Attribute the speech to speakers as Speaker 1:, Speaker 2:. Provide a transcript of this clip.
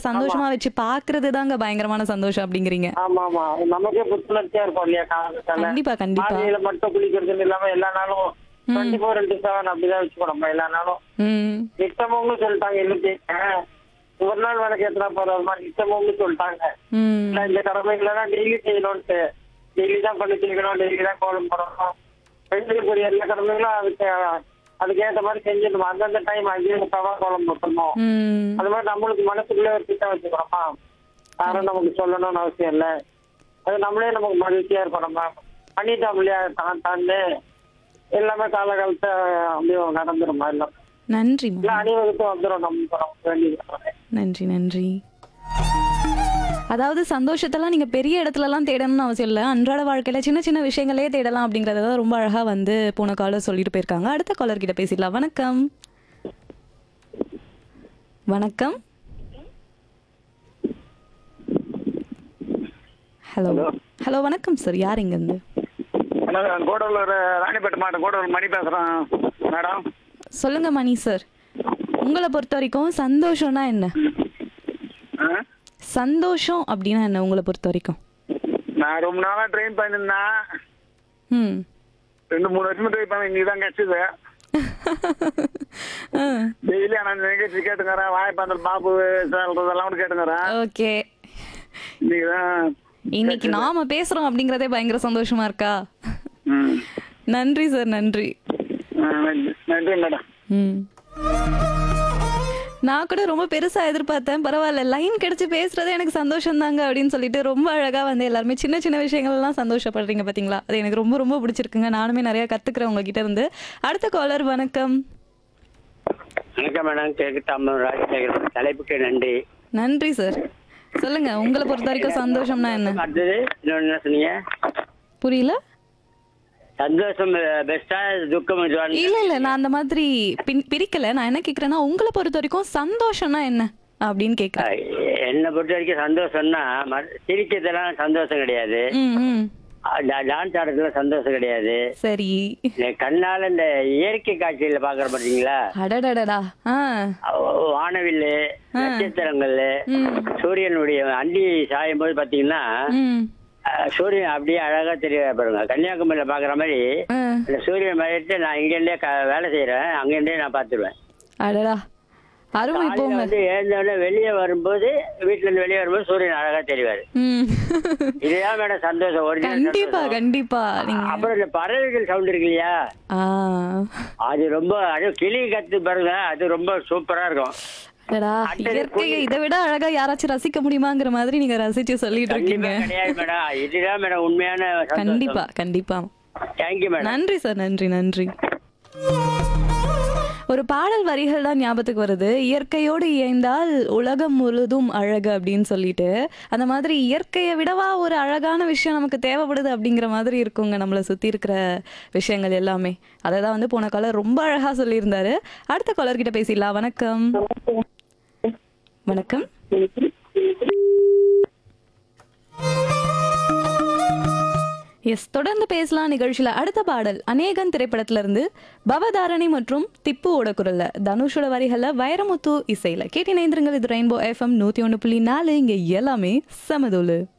Speaker 1: ஆமா
Speaker 2: சந்தோஷமா வச்சு பாக்குறது தாங்க பயங்கரமான சந்தோஷம் அப்படிங்கிறீங்க.
Speaker 1: ஆமா ஆமா அது நமக்கே புத்துணர்ச்சியா இருக்கும் இல்லையா காலத்தால
Speaker 2: கண்டிப்பா, கண்டிப்பா.
Speaker 1: மார்கழியில மட்டும் குளிக்கிறதுன்னு இல்லாம எல்லா நாளும்
Speaker 2: ம்.
Speaker 1: 24/7 அப்படிதான் வச்சுக்கோ நம்ம எல்லா நாளும்
Speaker 2: ம்.
Speaker 1: நித்தமும்னு சொல்லிட்டாங்க இன்னைக்கு ஒரு நாள் விளக்கு ஏற்றினா போதும் அது மாதிரி நித்தமும்னு சொல்லிட்டாங்க.
Speaker 2: ம்.
Speaker 1: இல்ல இந்த கடமைகளெல்லாம் டெய்லி செய்யணும்ட்டு டெய்லி தான் பண்ணி செய்யணும் டெய்லி தான் கோலம் போடணும் பெண்களுக்குரிய எல்லா கடமைகளும் அதுக்கேற்ற மாதிரி செஞ்சிடணும் அந்தந்த டைம் 5:30 கோலம் போட்டணும்.
Speaker 2: ம்.
Speaker 1: அது மாதிரி நம்மளுக்கு மனசுக்குள்ளே ஒரு திட்டம் வச்சுக்கிறோமா யாரும் நமக்கு சொல்லணும்னு அவசியம் இல்லை. அது நம்மளே நமக்கு மகிழ்ச்சியா இருக்கும் நம்ம பண்ணிட்டோம் இல்லையா தாண்டு எல்லாமே காலகாலத்தை அப்படியே நடந்துருமா எல்லாம்
Speaker 2: நன்றிம்மா.
Speaker 1: எல்லாம் அணிவகுத்து வந்துடும் நமக்கு வேண்டியது.
Speaker 2: நன்றி, நன்றி. அதாவது சந்தோஷத்தெல்லாம் நீங்க பெரிய இடத்துலலாம் தேடணும்னு அவசியம் இல்ல. அன்றாட வாழ்க்கையில சின்ன சின்ன விஷயங்களே தேடலாம் அப்படிங்கறத தான் ரொம்ப அழகா வந்து போன காலர் சொல்லிட்டு போயிருக்காங்க. அடுத்த காலர் கிட்ட பேசிடலாம். வணக்கம். வணக்கம். ஹலோ. ஹலோ வணக்கம் சார். யார் இங்க இருந்து?
Speaker 1: கோடலூர் ராணிப்பேட்டை மாவட்டம் கோடலூர் மணி பேசுறேன் மேடம்.
Speaker 2: சொல்லுங்க மணி சார். உங்களை பொறுத்த வரைக்கும் சந்தோஷம்னா என்ன? சந்தோஷம் அப்படின்னா என்ன உங்களை பொறுத்த வரைக்கும்?
Speaker 1: நான் ரொம்ப நாளா ட்ரெயின் பண்ணிருந்தேன்.
Speaker 2: ம்.
Speaker 1: 2-3 வருஷமா ட்ரை பண்ண இன்னைக்கு தான் கிடைச்சது. டெய்லி நான் நிகழ்ச்சி கேட்டுக்கிறேன் வாய்ப்பாந்தல் பாப்பு சொல்றதெல்லாம் கூட கேட்டுக்கிறேன்.
Speaker 2: ஓகே.
Speaker 1: இன்னைக்குதான்
Speaker 2: இன்னைக்கு நாம பேசுறோம் அப்படிங்கறதே பயங்கர சந்தோஷமா இருக்கா? நன்றி சார். நன்றி.
Speaker 1: நன்றி மேடம்.
Speaker 2: ம். நான் கூட ரொம்ப பெருசா எதிர்பார்த்தேன். பரவாயில்ல லைன் கிடைச்சு பேசுறதே எனக்கு சந்தோஷம் தாங்க அப்படின்னு சொல்லிட்டு ரொம்ப அழகா வந்து எல்லாருமே சின்ன சின்ன விஷயங்கள் எல்லாம் சந்தோஷப்படுறீங்க பாத்தீங்களா? அது எனக்கு ரொம்ப ரொம்ப பிடிச்சிருக்குங்க. நானுமே நிறைய கத்துக்கிறேன் உங்ககிட்ட இருந்து. அடுத்த காலர் வணக்கம்.
Speaker 3: வணக்கம் மேடம். கேட்கட்டாம ராஜசேகரன். தலைப்புக்கு நன்றி.
Speaker 2: நன்றி சார். சொல்லுங்க உங்களை பொறுத்த வரைக்கும் சந்தோஷம்னா என்ன?
Speaker 3: அடுத்தது இன்னொன்னு என்ன சொன்னீங்க?
Speaker 2: புரியல.
Speaker 3: சந்தோஷம் பெஸ்டா துக்கம் இதுவான்னு?
Speaker 2: இல்ல இல்ல நான் அந்த மாதிரி பிரிக்கல. நான் என்ன கேக்குறேன்னா உங்களை பொறுத்த வரைக்கும் சந்தோஷம்னா என்ன அப்படின்னு கேக்குறேன்.
Speaker 3: என்னை பொறுத்த வரைக்கும் சந்தோஷம்னா சிரிக்கிறதுலாம் சந்தோஷம் கிடையாது.
Speaker 2: ம், ம்.
Speaker 3: டான்ஸ் ஆடுறதுல சந்தோஷம் கிடையாது.
Speaker 2: சரி.
Speaker 3: கண்ணால இந்த இயற்கை காட்சியில பாக்குற பாத்தீங்களா?
Speaker 2: அடடடடா.
Speaker 3: வானவில்லு நட்சத்திரங்கள் சூரியனுடைய அண்டி சாயும் போது பாத்தீங்கன்னா சூரியன் அப்படியே அழகா தெரிய பாருங்க. கன்னியாகுமரியில பாக்குற மாதிரி இந்த சூரியன் மறைட்டு நான் இங்க இருந்தே வேலை செய்யறேன் அங்க இருந்தே நான் பாத்துருவேன்.
Speaker 2: அடடா அருமை. போங்க
Speaker 3: வந்து எழுந்தோடனே வெளியே வரும்போது வீட்டுல இருந்து வெளியே வரும்போது சூரியன் அழகா தெரிவாரு. இதுதான் மேடம் சந்தோஷம். ஒரு
Speaker 2: கண்டிப்பா கண்டிப்பா.
Speaker 3: அப்புறம் இந்த பறவைகள் சவுண்ட் இருக்கு இல்லையா அது ரொம்ப கிளி கத்து பாருங்க அது ரொம்ப சூப்பரா இருக்கும்.
Speaker 2: இயற்கையை இதை விட அழகா யாராச்சும் ரசிக்க முடியுமாங்கிற மாதிரி நீங்க ரசிச்சு சொல்லிட்டு இருக்கீங்க.
Speaker 3: இதுதான் மேடம் உண்மையான.
Speaker 2: கண்டிப்பா கண்டிப்பா.
Speaker 3: Thank you madam.
Speaker 2: நன்றி சார். நன்றி நன்றி. ஒரு பாடல் வரிகள் தான் ஞாபகத்துக்கு வருது. இயற்கையோடு இயைந்தால் உலகம் முழுதும் அழகு அப்படின்னு சொல்லிட்டு அந்த மாதிரி இயற்கையை விடவா ஒரு அழகான விஷயம் நமக்கு தேவைப்படுது அப்படிங்கிற மாதிரி இருக்குங்க நம்மளை சுத்தி இருக்கிற விஷயங்கள் எல்லாமே. அதை தான் வந்து போன காலர் ரொம்ப அழகா சொல்லியிருந்தாரு. அடுத்த காலர் கிட்ட பேசிடலாம். வணக்கம். வணக்கம். எஸ் தொடர்ந்து பேசலாம் நிகழ்ச்சியில. அடுத்த பாடல் அநேகன் திரைப்படத்துல இருந்து பவதாரணி மற்றும் திப்புவோட குரல்ல தனுஷோட வரிகள்ல வைரமுத்து இசையில கேட்டு இணைந்திருங்கள். இது ரெயின்போ FM 101.4. இங்க எல்லாமே சமதோலு.